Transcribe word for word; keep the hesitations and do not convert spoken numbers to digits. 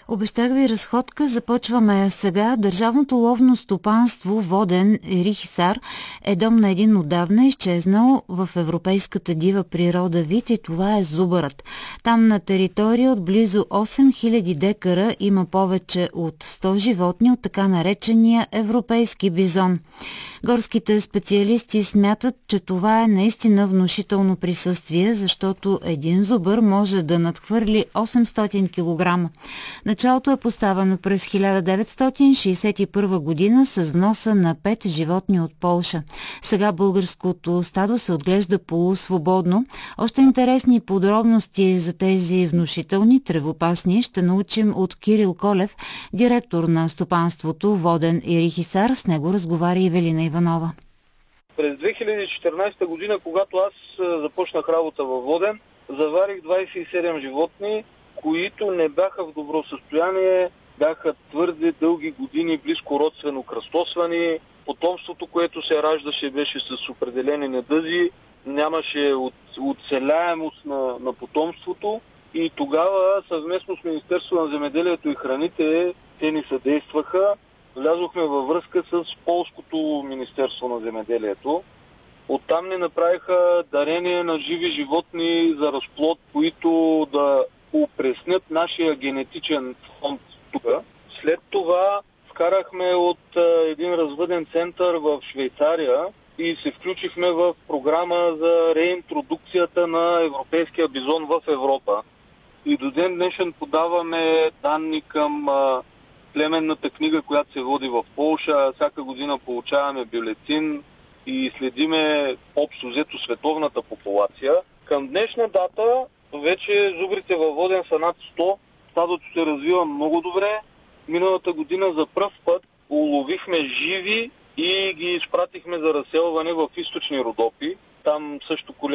Обещах ви разходка, започваме сега. Държавното ловно стопанство Воден Ерихисар е дом на един отдавна изчезнал в европейската дива природа вид и това е зубърът. Там на територия от близо осем хиляди декара има повече от сто животни от така наречения европейски бизон. Горските специалисти смятат, че това е наистина внушително присъствие, защото един зубър може да надхвърли осемстотин килограма. Началото е поставено през хиляда деветстотин шейсет и първа година с вноса на пет животни от Полша. Сега българското стадо се отглежда полусвободно. Още интересни подробности за тези внушителни тревопасни ще научим от Кирил Колев, директор на стопанството Воден Ерихисар. С него разговаря Ивелина Иванова. През две хиляди и четиринадесета година, когато аз започнах работа във Воден, заварих двадесет и седем животни, които не бяха в добро състояние, бяха твърде дълги години близко родствено кръстосвани. Потомството, което се раждаше, беше с определени недъзи, нямаше оцеляемост на, на потомството и тогава съвместно с Министерството на земеделието и храните те ни съдействаха. Влязохме във връзка с Полското Министерство на земеделието. Оттам ни направиха дарение на живи животни за разплод, които да упреснят нашия генетичен фонд тук. След това вкарахме от един развъден център в Швейцария и се включихме в програма за реинтродукцията на европейския бизон в Европа. И до ден днешен подаваме данни към племенната книга, която се води в Полша. Всяка година получаваме бюлетин и следиме общо взето световната популация. Към днешна дата вече зубрите във Воден са над сто. Стадото се развива много добре. Миналата година за пръв път уловихме живи и ги изпратихме за разселване в източни Родопи. Там също